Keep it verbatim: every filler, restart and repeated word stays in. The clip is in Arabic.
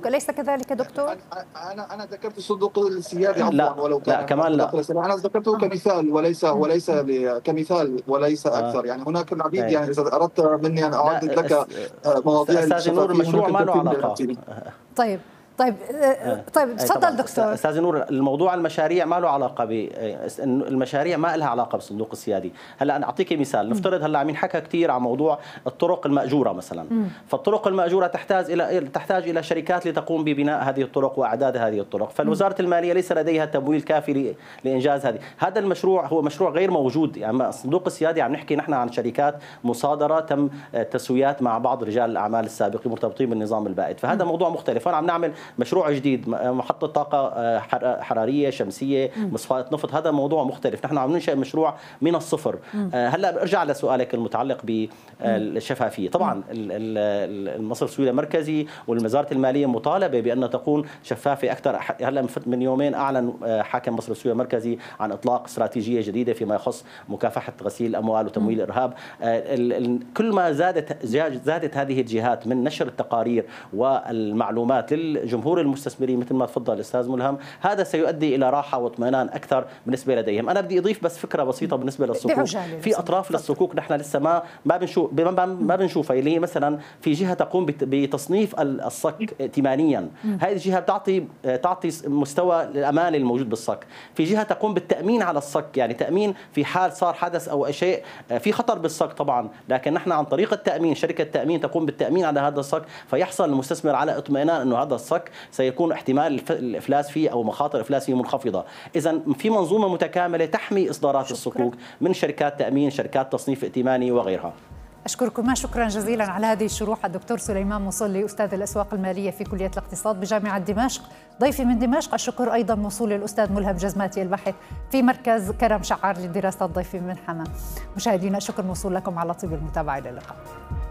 الصندوق، أليس كذلك دكتور؟ انا انا ذكرت الصندوق السيادي لا ولو كان لا كمان لا، انا ذكرته كمثال وليس وليس كمثال وليس اكثر. يعني هناك العديد، يعني اذا اردت مني ان اعدد لك مواضيع استاذ نور المشروع ما له علاقه. طيب طيب طيب تفضل دكتور. استاذ نور، الموضوع المشاريع ما له علاقه ب المشاريع ما لها علاقه بالصندوق السيادي. هلا انا اعطيك مثال، نفترض هلا عم ينحكى كثير عن موضوع الطرق المأجوره مثلا، م. فالطرق المأجوره تحتاج الى تحتاج الى شركات لتقوم ببناء هذه الطرق واعداد هذه الطرق، فالوزاره الماليه ليس لديها تمويل كافي لانجاز هذه. هذا المشروع هو مشروع غير موجود، يعني الصندوق السيادي عم نحكي نحن عن شركات مصادره تم تسويات مع بعض رجال الاعمال السابقين مرتبطين بالنظام البائد، فهذا م. موضوع مختلف. هون عم نعمل مشروع جديد، محطة طاقة حرارية شمسية، مصفاة نفط، هذا موضوع مختلف. نحن عم ننشئ مشروع من الصفر. هلا برجع لسؤالك المتعلق بالشفافية. طبعا المصرف السوري المركزي والوزارة المالية مطالبة بأن تكون شفافة أكثر. هلا من يومين أعلن حاكم مصرف السوري المركزي عن إطلاق استراتيجية جديدة فيما يخص مكافحة غسيل الأموال وتمويل الإرهاب. كل ما زادت زادت هذه الجهات من نشر التقارير والمعلومات للجمهور جمهور المستثمرين مثل ما تفضل الاستاذ ملهم، هذا سيؤدي الى راحه واطمئنان اكثر بالنسبه لديهم. انا بدي اضيف بس فكره بسيطه بالنسبه للصكوك. في اطراف للصكوك نحن لسه ما ما بنشوف ما بنشوفها، اللي هي مثلا في جهه تقوم بتصنيف الصك ائتمانيا، هذه الجهه بتعطي تعطي مستوى الامان الموجود بالصك. في جهه تقوم بالتامين على الصك، يعني تامين في حال صار حدث او شيء في خطر بالصك طبعا، لكن نحن عن طريق التامين شركه تامين تقوم بالتامين على هذا الصك، فيحصل المستثمر على اطمئنان انه هذا الصك سيكون احتمال الافلاس فيه او مخاطر الافلاس فيه منخفضه. اذا في منظومه متكامله تحمي اصدارات الصكوك من شركات تامين، شركات تصنيف ائتماني وغيرها. أشكركم شكرا جزيلا على هذه الشروح الدكتور سليمان مصلي أستاذ الأسواق المالية في كلية الاقتصاد بجامعة دمشق، ضيفي من دمشق. الشكر أيضا موصول للأستاذ ملهم جزماتي الباحث في مركز كرم شعار للدراسات، ضيفي من حما. مشاهدينا الشكر موصول لكم على طيب المتابعة، إلى اللقاء.